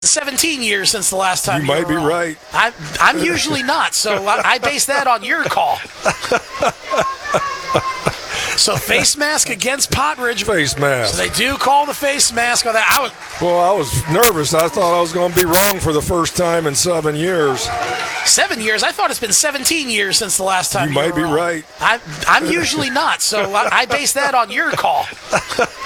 17 years since the last time you might be were on. right. I'm usually not, so I base that on your call. So face mask against Potteridge. Face mask. So they do call the face mask on that. I was nervous. I thought I was going to be wrong for the first time in 7 years. 7 years? I thought it's been 17 years since the last time you might be were on. right. I'm usually not, so I base that on your call.